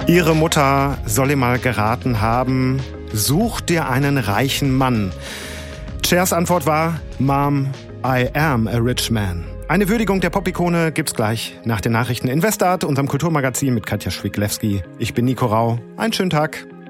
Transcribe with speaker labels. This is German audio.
Speaker 1: Ihre Mutter soll ihr mal geraten haben, such dir einen reichen Mann. Chers Antwort war, Mom, I am a rich man. Eine Würdigung der Pop-Ikone gibt's gleich nach den Nachrichten in Westart, unserem Kulturmagazin mit Katja Schwiglewski. Ich bin Nico Rau. Einen schönen Tag.